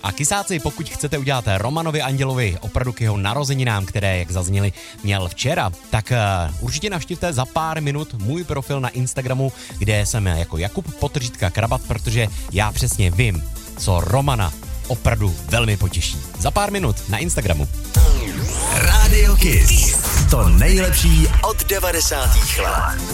A kysáci, pokud chcete udělat Romanovi Andělovi opravdu k jeho narozeninám, které, jak zazněli, měl včera, tak určitě navštivte za pár minut můj profil na Instagramu, kde jsem jako Jakub_Krabat, protože já přesně vím, co Romana opravdu velmi potěší. Za pár minut na Instagramu. Radio Kiss. To nejlepší od 90. let.